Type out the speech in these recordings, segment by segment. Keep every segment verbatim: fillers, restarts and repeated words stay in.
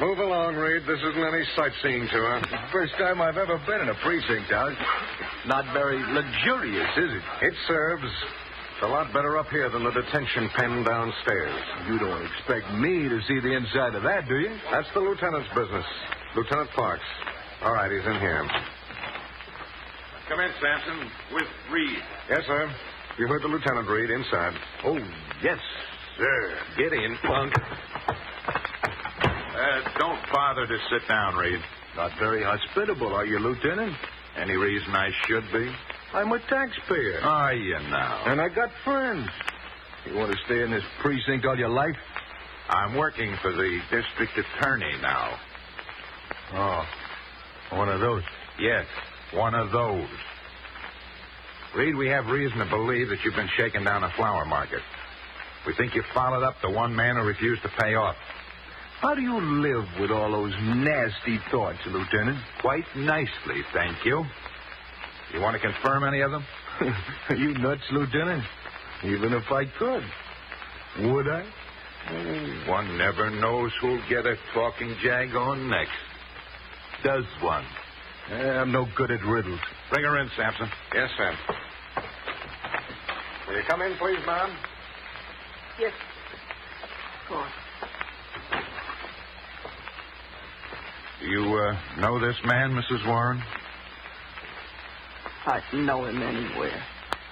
Move along, Reed. This isn't any sightseeing tour. First time I've ever been in a precinct house. Not very luxurious, is it? It serves. It's a lot better up here than the detention pen downstairs. You don't expect me to see the inside of that, do you? That's the lieutenant's business. Lieutenant Parks. All right, he's in here. Come in, Sampson, with Reed. Yes, sir. You heard the lieutenant, Reed, inside. Oh, yes, sir. Get in, punk. Uh, don't bother to sit down, Reed. Not very hospitable, are you, Lieutenant? Any reason I should be? I'm a taxpayer. Are you now? And I got friends. You want to stay in this precinct all your life? I'm working for the district attorney now. Oh, one of those. Yes, one of those. Reed, we have reason to believe that you've been shaking down a flower market. We think you followed up the one man who refused to pay off. How do you live with all those nasty thoughts, Lieutenant? Quite nicely, thank you. You want to confirm any of them? Are you nuts, Lieutenant? Even if I could. Would I? Oh, one never knows who'll get a talking jag on next. Does one? I'm no good at riddles. Bring her in, Sampson. Yes, sir. Will you come in, please, ma'am? Yes. Go on. Do you uh, know this man, Missus Warren? I'd know him anywhere.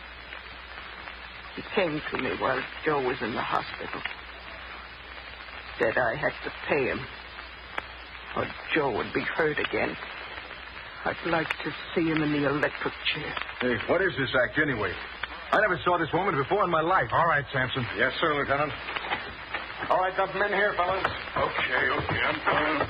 He came to me while Joe was in the hospital. Said I had to pay him, or Joe would be hurt again. I'd like to see him in the electric chair. Hey, what is this act, anyway? I never saw this woman before in my life. All right, Sampson. Yes, sir, Lieutenant. All right, dump him in here, fellas. Okay, okay, I'm coming.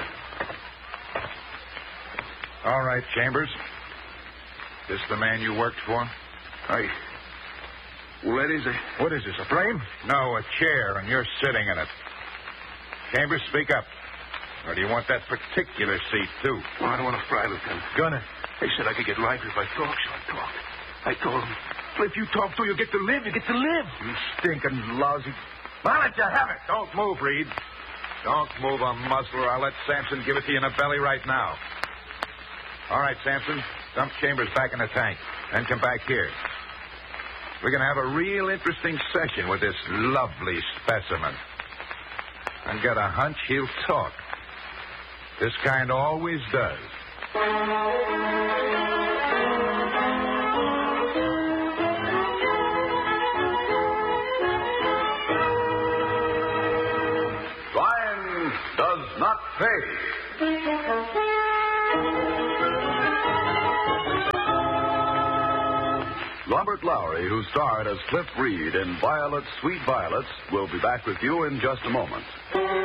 All right, Chambers. This the man you worked for? Hey. Well, that is a... What is this, a frame? No, a chair, and you're sitting in it. Chambers, speak up. Or do you want that particular seat, too? Oh, I don't want to fry, Lieutenant. Gunner. They said I could get life if I talk, so I talked. I told them, well, if you talk to, you get to live. You get to live. You stinking lousy... Why don't you have it? Don't move, Reed. Don't move a muscle, or I'll let Sampson give it to you in the belly right now. All right, Sampson. Dump Chambers back in the tank. Then come back here. We're going to have a real interesting session with this lovely specimen. And get a hunch he'll talk. This kind always does. Crime does not pay. Robert Lowry, who starred as Cliff Reed in Violet's Sweet Violets, will be back with you in just a moment.